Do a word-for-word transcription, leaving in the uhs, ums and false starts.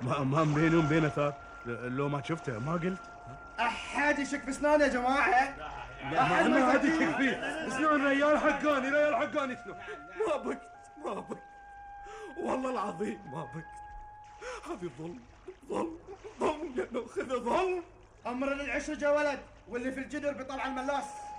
ما ما بيني وبينه ثار، لو ما شفته ما قلت. احد يشك بسنان يا جماعه. ما ما حد يشك فيه، سنان ريال حقاني، ريال حقاني شنو. ما بكت ما بكت والله العظيم ما بكت. هذه ظلم ظلم ظلم، ناخذ ظلم. امر للعشرة يا ولد، واللي في الجدر بطلع الملاس.